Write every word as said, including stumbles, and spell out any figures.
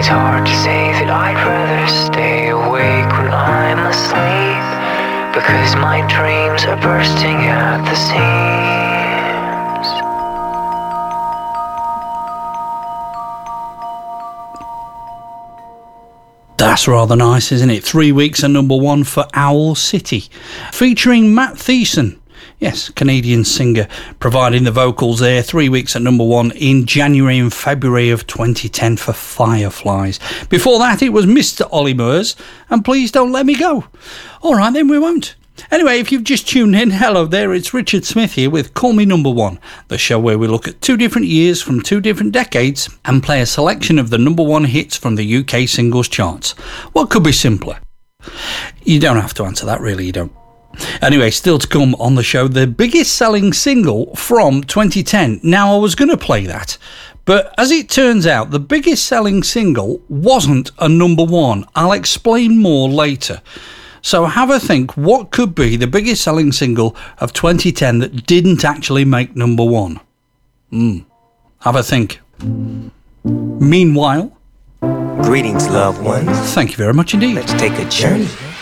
It's hard to say that I'd rather stay awake when I'm asleep, because my dreams are bursting at the seams. That's rather nice, isn't it? Three weeks at number one for Owl City, featuring Matt Thiessen. Yes, Canadian singer, providing the vocals there. Three weeks at number one in January and February of twenty ten for Fireflies. Before that, it was Mister Ollie Murs and Please Don't Let Me Go. All right, then we won't. Anyway, if you've just tuned in, hello there, it's Richard Smith here with Call Me Number One, the show where we look at two different years from two different decades and play a selection of the number one hits from the U K singles charts. What could be simpler? You don't have to answer that, really, you don't. Anyway, still to come on the show, the biggest selling single from twenty ten. Now, I was going to play that, but as it turns out, the biggest selling single wasn't a number one. I'll explain more later. So have a think, what could be the biggest selling single of twenty ten that didn't actually make number one? Hmm. Have a think. Meanwhile... Greetings, loved ones. Thank you very much indeed. Let's take a journey.